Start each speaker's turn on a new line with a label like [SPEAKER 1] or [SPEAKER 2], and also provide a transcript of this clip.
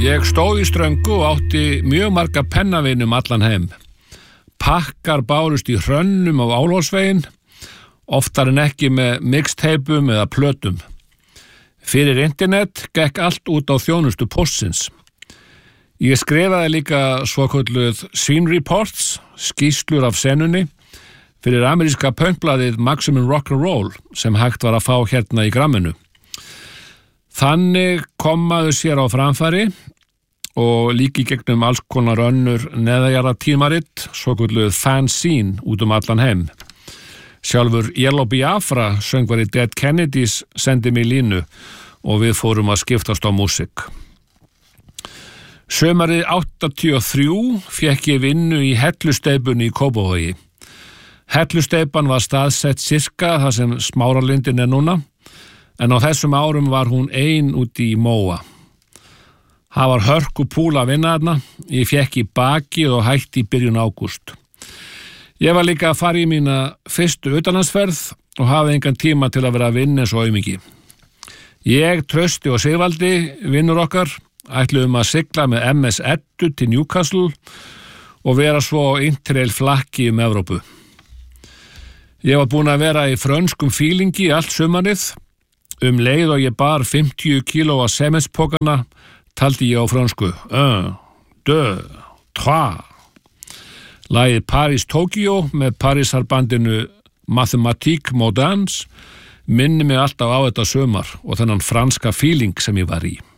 [SPEAKER 1] Ég stóð í Ströngu og átti mjög marga pennavini allan heim. Pakkar bárust í hrönnum á Álfsveginn, oftar en ekki með mixteipum eða plötum. Fyrir internet gekk allt út á þjónustu póstsins. Ég skrifaði líka svokölluð Scene Reports, skýrslur af senunni, fyrir ameríska punkblaðið Maximum Rock'n'Roll sem hægt var að fá hérna í gramminu. Þannig kom maður sér á framfæri og líki gegnum alls konar önnur neðajarða tímaritt, svokölluð fanzine út allan heim. Sjálfur Yellow Biafra, söngvari Dead Kennedys, sendi mig línu og við fórum að skiptast á músík. Sumarið 83 fékk ég vinnu í Hellusteipunni í Kópavogi. Hellusteipan var staðsett sirka þar sem Smáralindin núna, en á þessum árum var hún ein úti í móa. Það var hörku púl að vinna þarna, ég fékk í bakið og hætti í byrjun ágúst. Ég var líka að fara í mína fyrstu utanlandsferð og hafði engan tíma til að vera að vinna svo aumingi. Ég, Trausti og Sigvaldi, vinnur okkar, ætluðum að sigla með MS Eddu til Newcastle og vera svo interrail flakki Evrópu. Ég var búin að vera í frönskum fílingi allt sumarið. Leið og ég bar 50 kíló af sementspokana, taldi ég á frönsku. 1, 2, 3. Lagið Paris-Tokyo með Parísarbandinu Mathématiques Modernes minni mig alltaf á þetta sumar og þennan franska fíling sem ég var í.